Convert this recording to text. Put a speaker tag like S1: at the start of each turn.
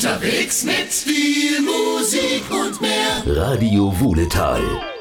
S1: Unterwegs mit viel Musik und mehr.
S2: Radio Wuhletal.